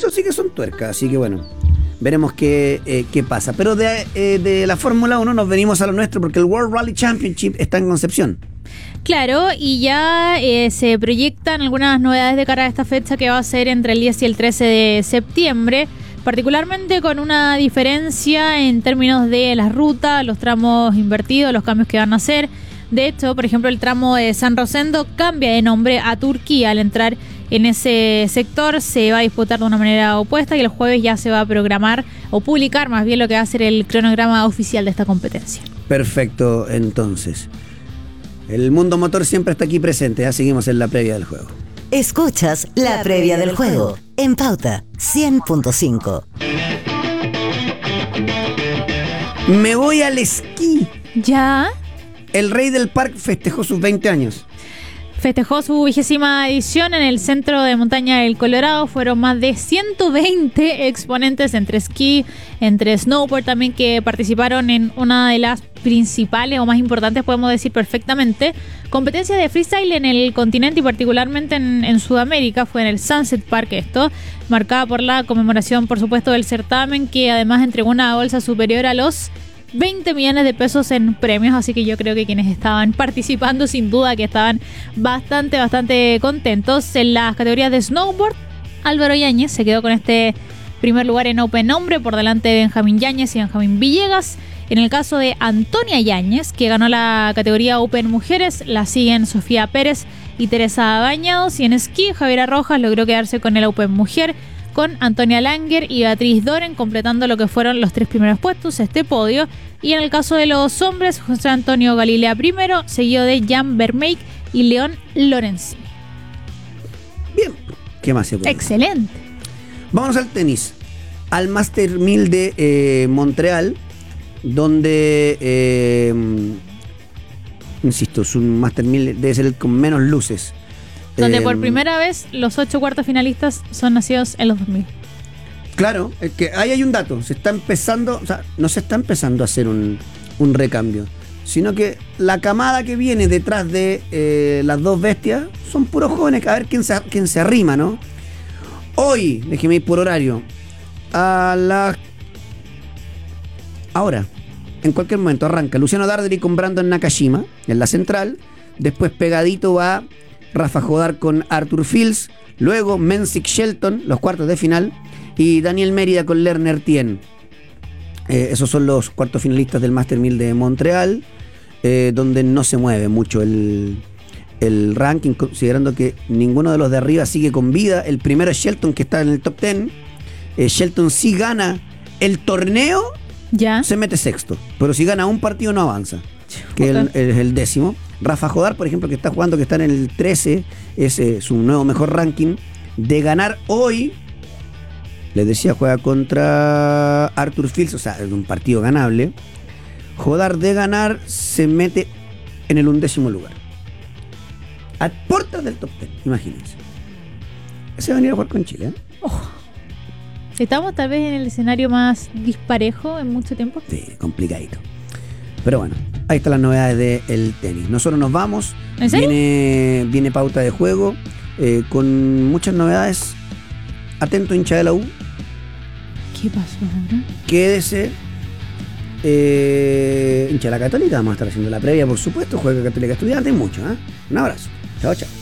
Eso sí que son tuercas, así que bueno, veremos qué pasa. Pero de la Fórmula 1 nos venimos a lo nuestro, porque el World Rally Championship está en Concepción. Claro, y ya se proyectan algunas novedades de cara a esta fecha que va a ser entre el 10 y el 13 de septiembre, particularmente con una diferencia en términos de las rutas, los tramos invertidos, los cambios que van a hacer. De hecho, por ejemplo, el tramo de San Rosendo cambia de nombre a Turquía al entrar en ese sector. Se va a disputar de una manera opuesta y el jueves ya se va a programar o publicar más bien lo que va a ser el cronograma oficial de esta competencia. Perfecto, entonces. El mundo motor siempre está aquí presente, ¿eh? Seguimos en la previa del juego. Escuchas la previa del juego en Pauta 100.5. Me voy al esquí. ¿Ya? El Rey del Parque festejó sus 20 años. Festejó su 20ª edición en el Centro de Montaña del Colorado. Fueron más de 120 exponentes entre esquí, entre snowboard también, que participaron en una de las principales o más importantes, podemos decir perfectamente, competencias de freestyle en el continente y particularmente en Sudamérica. Fue en el Sunset Park esto, marcada por la conmemoración, por supuesto, del certamen, que además entregó una bolsa superior a los 20 millones de pesos en premios, así que yo creo que quienes estaban participando sin duda que estaban bastante contentos. En las categorías de snowboard, Álvaro Yáñez se quedó con este primer lugar en Open Hombre por delante de Benjamín Yáñez y Benjamín Villegas. En el caso de Antonia Yáñez, que ganó la categoría Open Mujeres, la siguen Sofía Pérez y Teresa Bañados. Y en esquí, Javiera Rojas logró quedarse con el Open Mujer, con Antonia Langer y Beatriz Doren completando lo que fueron los 3 primeros puestos, este podio. Y en el caso de los hombres, José Antonio Galilea primero, seguido de Jan Vermeek y León Lorenzi. Bien, ¿qué más se puede? Excelente. Vámonos al tenis, al Master 1000 de Montreal, donde, insisto, es un Master 1000, debe ser el con menos luces. Donde por primera vez los 8 cuartos finalistas son nacidos en los 2000. Claro, es que ahí hay un dato. Se está empezando, o sea, no se está empezando a hacer un recambio, sino que la camada que viene detrás de las dos bestias son puros jóvenes. A ver quién se arrima, ¿no? Hoy, déjeme ir por horario, ahora, en cualquier momento arranca Luciano Darderi con Brandon Nakashima en la central. Después pegadito va Rafa Jodar con Arthur Fields, luego Mensik Shelton, los cuartos de final, y Daniel Mérida con Lerner Tien. Esos son los cuartos finalistas del Master 1000 de Montreal, donde no se mueve mucho el ranking, considerando que ninguno de los de arriba sigue con vida. El primero es Shelton, que está en el top 10. Shelton si gana el torneo, ¿ya? Se mete sexto, pero si gana un partido no avanza, que es el décimo. Rafa Jodar, por ejemplo, que está jugando, que está en el 13, es su nuevo mejor ranking. De ganar hoy, les decía, juega contra Arthur Fields, o sea, es un partido ganable. Jodar, de ganar, se mete en el 11º lugar, a puertas del top 10, imagínense. Ese va a venir a jugar con Chile, ¿eh? Oh. Estamos tal vez en el escenario más disparejo en mucho tiempo. Sí, complicadito. Pero bueno, ahí están las novedades del tenis. Nosotros nos vamos. ¿En serio? Viene pauta de juego con muchas novedades. Atento, hincha de la U. ¿Qué pasó ahora? Quédese. Hincha de la Católica. Vamos a estar haciendo la previa, por supuesto. Juega Católica Estudiante y mucho, ¿eh? Un abrazo. Chao, chao.